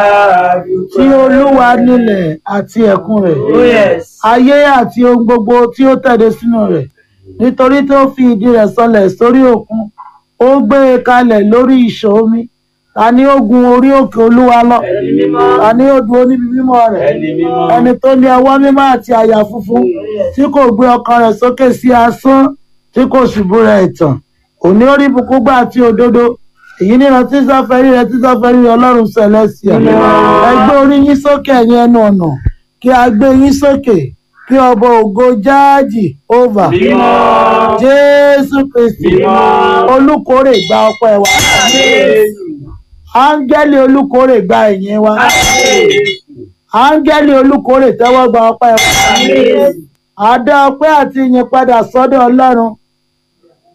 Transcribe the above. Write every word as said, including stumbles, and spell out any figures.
Tí Olúwa nílẹ̀ àti ẹ̀kún rẹ̀, Oh yes. ayé àti ohun gbogbo tí ó tẹ̀dó sínú rẹ̀. Nítorí tí ó fi ìdí rẹ̀ sọlẹ̀ sórí òkun, ó gbé e kalẹ̀ lórí ìṣàn omi. Ta ni ó gun orí òkè Olúwa lọ? Ẹni mímọ́. Ta ni ó dúró níbi mímọ́ rẹ̀? Ẹni mímọ́. Ẹni tó ní ọwọ́ mímọ́ àti àyà funfun, tí kò gbé ọkàn rẹ̀ sókè sí asán, tí kò sì búra ẹ̀tàn. Òní ó rí ìbùkún gbà àti òdodo. Èyí ni ìrántí sáfẹ́rí rẹ̀ tí sáfẹ́rí rẹ̀ Ọlọ́run Celestia. Ẹ gbé orí yín sókè ẹ̀yin ẹnu ọ̀nà, kí a gbé yín sókè, kí ọba ògo jáàjì over. Mímọ́. Jésù Kristi, Mímọ́. olùkórè gba ọpẹ́ wa. Áńgẹ́lì olùkórè gba ìyìn wa. Áńgẹ́lì olùkórè tẹ́wọ́ gba ọpẹ́ wa. Àdá ọpẹ́ àti ìyìn padà sọ́dọ̀ Ọlọ́run.